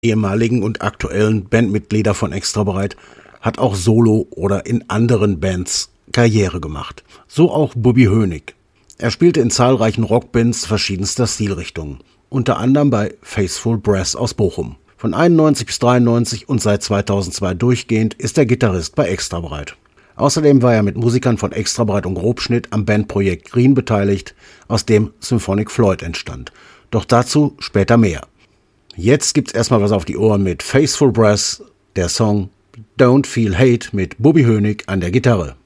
ehemaligen und aktuellen Bandmitglieder von Extra Breit, hat auch solo oder in anderen Bands Karriere gemacht. So auch Bobby Hönig. Er spielte in zahlreichen Rockbands verschiedenster Stilrichtungen, unter anderem bei Faithful Brass aus Bochum. Von 91 bis 93 und seit 2002 durchgehend ist er Gitarrist bei Extra Breit. Außerdem war er mit Musikern von Extra Breit und Grobschnitt am Bandprojekt Green beteiligt, aus dem Symphonic Floyd entstand. Doch dazu später mehr. Jetzt gibt's erstmal was auf die Ohren mit Faithful Brass, der Song Don't Feel Hate mit Bobby Hönig an der Gitarre.